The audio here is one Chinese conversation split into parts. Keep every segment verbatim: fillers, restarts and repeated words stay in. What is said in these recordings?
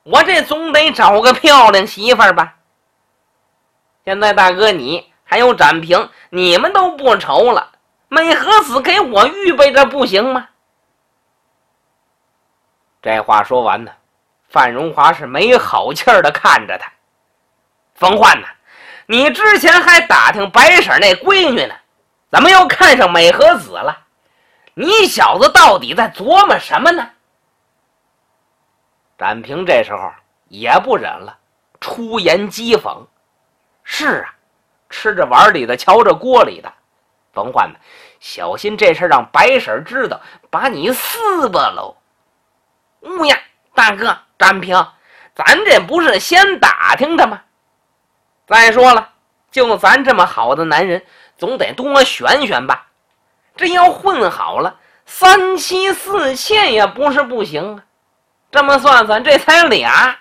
我这总得找个漂亮媳妇儿吧。现在大哥你还有展平，你们都不愁了，美和子给我预备着不行吗？这话说完呢，范荣华是没好气儿的看着他。冯焕呢，你之前还打听白婶那闺女呢，怎么又看上美和子了？你小子到底在琢磨什么呢？展平这时候也不忍了，出言讥讽。是啊，吃着碗里的瞧着锅里的，冯焕呢，小心这事让白婶知道，把你撕巴喽。乌呀，大哥展平，咱这不是先打听的吗？再说了，就咱这么好的男人，总得多选选吧。这要混好了，三妻四妾也不是不行啊。这么算算，这才俩。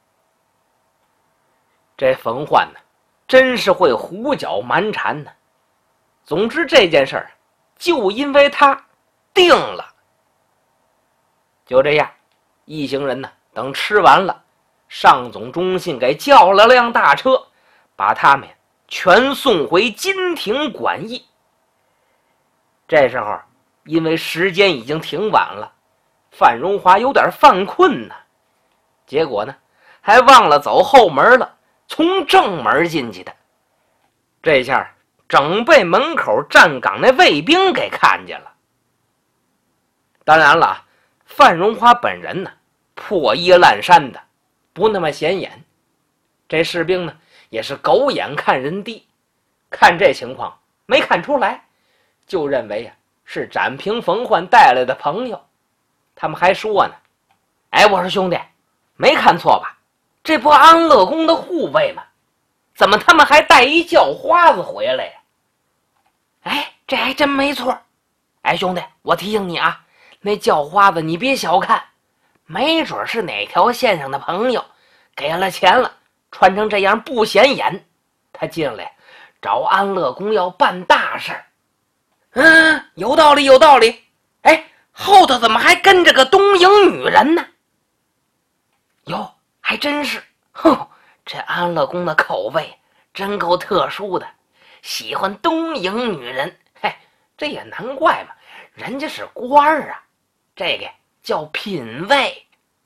这冯焕呢，真是会胡搅蛮缠呢。总之这件事儿，就因为他定了。就这样，一行人呢，等吃完了，上总中信给叫了辆大车，把他们全送回金庭馆驿。这时候，因为时间已经挺晚了，范荣华有点犯困呢，结果呢，还忘了走后门了，从正门进去的。这下整被门口站岗那卫兵给看见了。当然了，范荣华本人呢，破衣烂衫的，不那么显眼。这士兵呢，也是狗眼看人低，看这情况没看出来，就认为啊是展平冯焕带来的朋友。他们还说呢，哎，我说兄弟，没看错吧？这不安乐宫的护卫吗？怎么他们还带一叫花子回来呀？哎，这还真没错。哎，兄弟，我提醒你啊，那叫花子你别小看，没准是哪条线上的朋友，给了钱了，穿成这样不显眼，他进来找安乐宫要办大事。嗯，有道理有道理。哎，后头怎么还跟着个东瀛女人呢？哟，还真是。哼，这安乐宫的口味真够特殊的，喜欢东瀛女人。嘿，这也难怪嘛，人家是官儿啊，这个叫品位。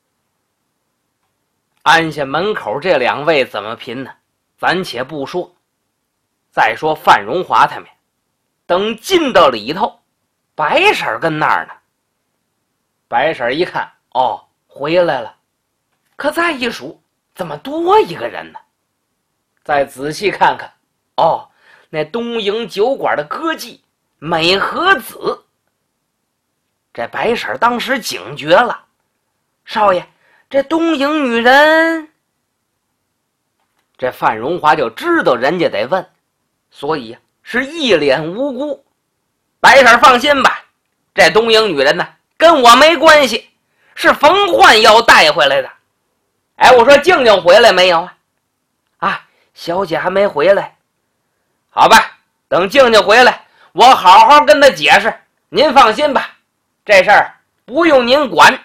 按下门口这两位怎么评呢？暂且不说。再说范荣华他们等进到里头，白婶跟那儿呢。白婶一看，哦，回来了。可再一数，怎么多一个人呢？再仔细看看，哦，那东瀛酒馆的歌妓美和子。这白婶当时警觉了，少爷，这东瀛女人……这范荣华就知道人家得问，所以是一脸无辜。白婶放心吧，这东瀛女人呢，跟我没关系，是冯焕要带回来的。哎，我说静静回来没有啊？啊，小姐还没回来。好吧，等静静回来，我好好跟她解释。您放心吧，这事儿不用您管。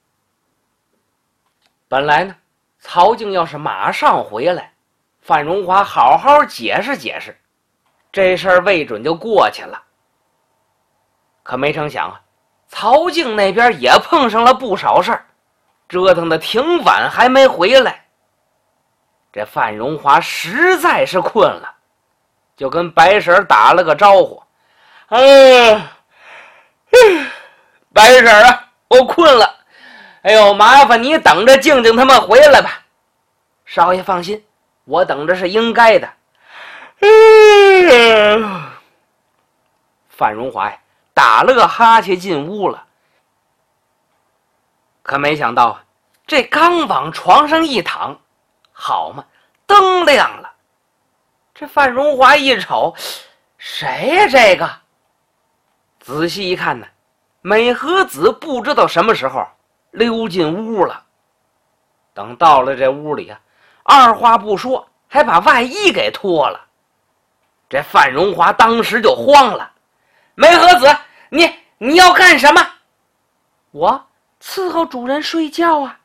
本来呢，曹静要是马上回来，范荣华好好解释解释，这事儿未准就过去了。可没成想啊，曹静那边也碰上了不少事儿，折腾的挺晚还没回来。这范荣华实在是困了，就跟白婶打了个招呼：“嗯，白婶啊，我困了。哎呦，麻烦你等着静静他们回来吧。少爷放心，我等着是应该的。”嗯，范荣华呀，打了个哈欠进屋了。可没想到，这刚往床上一躺，好嘛，灯亮了。这范荣华一瞅，谁呀这个？仔细一看呢，美和子不知道什么时候溜进屋了。等到了这屋里啊，二话不说，还把外衣给脱了。这范荣华当时就慌了：“美和子，你你要干什么？”“我伺候主人睡觉啊。”